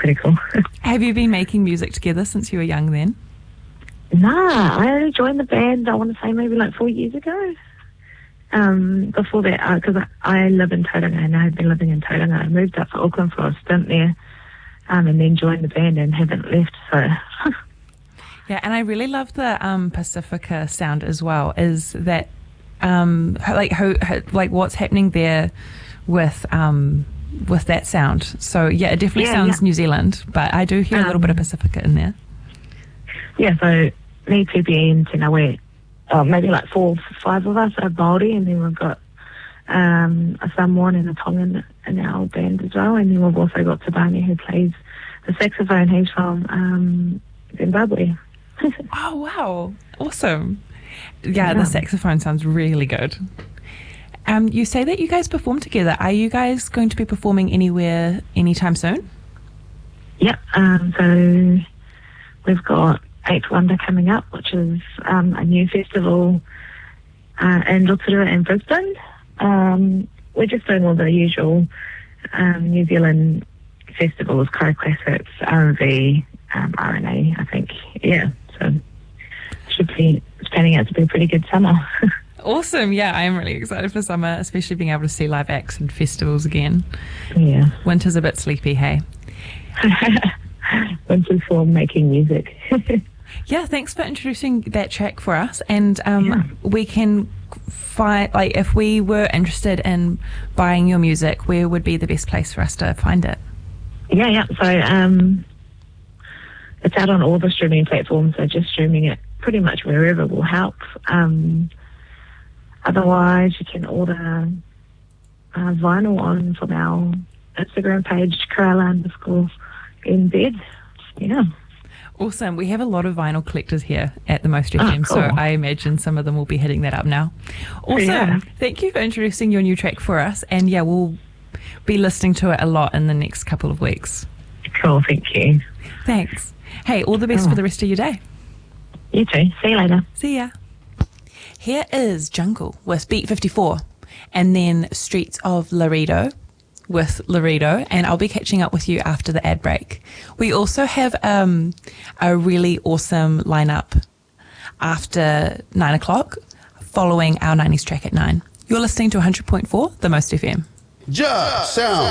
pretty cool. Have you been making music together since you were young then? Nah, I only joined the band, I want to say maybe like 4 years ago. Before that, because I live in Tauranga and I had been living in Tauranga. I moved up to Auckland for a stint there and then joined the band and haven't left, so... Yeah, and I really love the Pacifica sound as well. Is that what's happening there with that sound? So yeah, it definitely sounds New Zealand, but I do hear a little bit of Pacifica in there. Yeah, so me, Pepe, and Tina, we're maybe like 4 or 5 of us are Māori, and then we've got a Samoan and a Tongan in our band as well, and then we've also got Tabani who plays the saxophone. He's from Zimbabwe. Oh, wow. Awesome. Yeah, the saxophone sounds really good. You say that you guys perform together. Are you guys going to be performing anywhere anytime soon? Yep. So we've got 8 Wonder coming up, which is a new festival in Rotorua and Brisbane. We're just doing all the usual New Zealand festivals, Karo Classics, R&B, R&A, I think. Yeah. So it's panning out to be a pretty good summer. Awesome. Yeah, I am really excited for summer, especially being able to see live acts and festivals again. Yeah. Winter's a bit sleepy, hey? Winter's for making music. Yeah, thanks for introducing that track for us. And we can find, if we were interested in buying your music, where would be the best place for us to find it? Yeah. So it's out on all the streaming platforms, so just streaming it pretty much wherever will help. Otherwise, you can order vinyl on from our Instagram page, Kerala_NZ. Yeah. Awesome. We have a lot of vinyl collectors here at the Most FM, cool. So I imagine some of them will be hitting that up now. Awesome. Yeah. Thank you for introducing your new track for us. And yeah, we'll be listening to it a lot in the next couple of weeks. Cool. Thank you. Thanks. Hey, all the best for the rest of your day. You too. See you later. See ya. Here is Jungle with Beat 54 and then Streets of Laredo with Laredo, and I'll be catching up with you after the ad break. We also have a really awesome lineup after 9 o'clock following our 90s track at 9. You're listening to 100.4 The Most FM. Just sound.